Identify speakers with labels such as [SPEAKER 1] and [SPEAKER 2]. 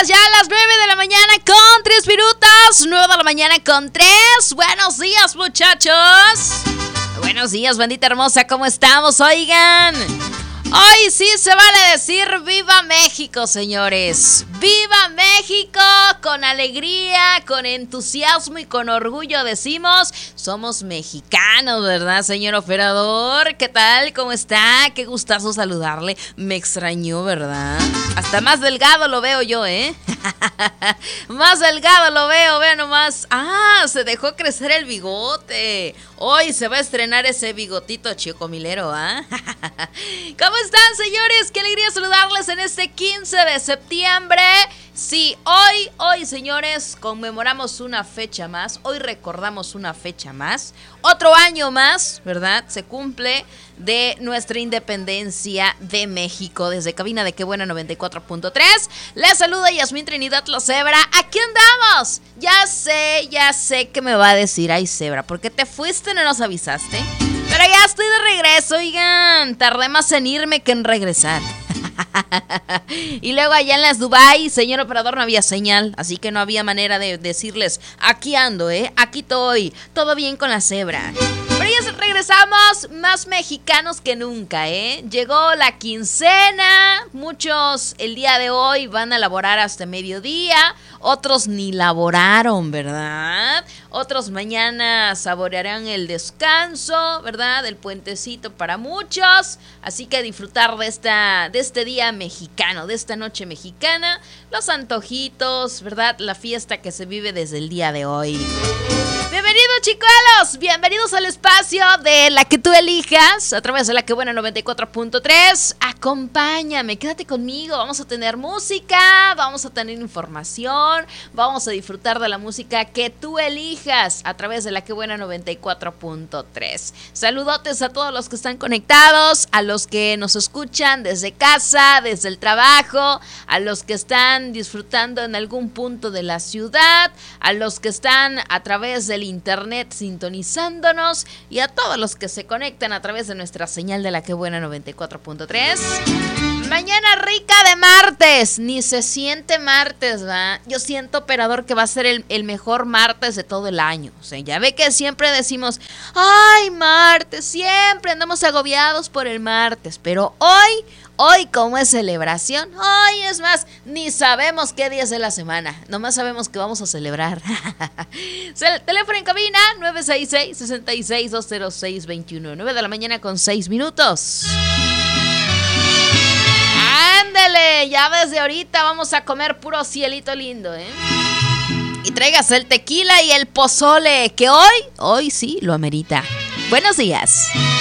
[SPEAKER 1] días, ya a las 9 de la mañana con 3 minutos, 9 de la mañana con 3. Buenos días, muchachos. Buenos días, bandita hermosa, ¿cómo estamos? Oigan, hoy sí se vale decir ¡Viva México, señores! ¡Viva México! Con alegría, con entusiasmo y con orgullo decimos, somos mexicanos, ¿verdad, señor operador? ¿Qué tal? ¿Cómo está? Qué gustazo saludarle. Me extrañó, ¿verdad? Hasta más delgado lo veo yo, ¿eh? Más delgado lo veo, vean nomás. Ah, se dejó crecer el bigote. Hoy se va a estrenar ese bigotito chicomilero, ¿ah? ¿Cómo están, señores? Qué alegría saludarles en este 15 de septiembre. Sí, hoy, señores, conmemoramos una fecha más. Hoy recordamos una fecha más. Otro año más, ¿verdad? Se cumple de nuestra independencia de México. Desde cabina de Qué Buena 94.3. Les saluda Yasmín Trinidad La Cebra. Aquí andamos. Ya sé que me va a decir, ay, Cebra, ¿por qué te fuiste? No nos avisaste. Pero ya estoy de regreso, oigan. Tardé más en irme que en regresar. Y luego allá en las Dubai, señor operador, no había señal, así que no había manera de decirles, aquí ando, aquí estoy, todo bien con la Cebra. Pero ya regresamos más mexicanos que nunca, Llegó la quincena, muchos el día de hoy van a laborar hasta mediodía, otros ni laboraron, ¿verdad? Otros mañana saborearán el descanso, ¿verdad? El puentecito para muchos, así que disfrutar de este día mexicano, de esta noche mexicana, los antojitos, ¿verdad? La fiesta que se vive desde el día de hoy. Bienvenidos, chicuelos, bienvenidos al espacio de la que tú elijas a través de la Que Buena 94.3. Acompáñame, quédate conmigo, vamos a tener música, vamos a tener información, vamos a disfrutar de la música que tú elijas a través de la Que Buena 94.3. Saludotes a todos los que están conectados, a los que nos escuchan desde casa, desde el trabajo, a los que están disfrutando en algún punto de la ciudad, a los que están a través del internet sintonizándonos y a todos los que se conectan a través de nuestra señal de la Que Buena 94.3. Mañana rica de martes, ni se siente martes, ¿va? Yo siento, operador, que va a ser el mejor martes de todo el año. O sea, ya ve que siempre decimos, ay, martes, siempre andamos agobiados por el martes, pero hoy como es celebración, hoy es más, ni sabemos qué día es de la semana, nomás sabemos que vamos a celebrar. Teléfono en cabina 966-66-206-21, 9 de la mañana con 6 minutos. Ándele, ya desde ahorita vamos a comer puro cielito lindo, Y tráigase el tequila y el pozole, que hoy sí lo amerita. Buenos días.